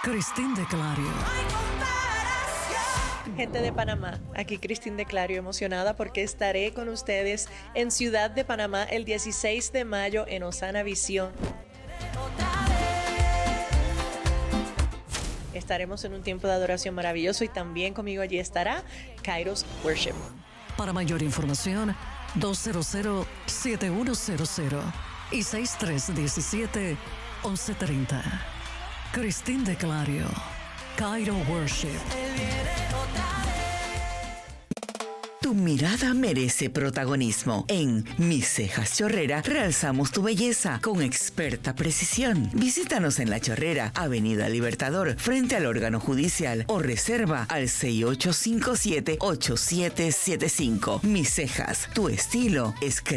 Cristín de Clario. Gente de Panamá, aquí Cristín de Clario, emocionada porque estaré con ustedes en Ciudad de Panamá el 16 de mayo en Osana Visión. Estaremos en un tiempo de adoración maravilloso y también conmigo allí estará Kairos Worship. Para mayor información, 200-7100 y 6317-1130. Cristín de Clario, Cairo Worship. Tu mirada merece protagonismo. En Mis Cejas Chorrera realzamos tu belleza con experta precisión. Visítanos en La Chorrera, Avenida Libertador, frente al órgano judicial, o reserva al 6857-8775. Mis Cejas, tu estilo es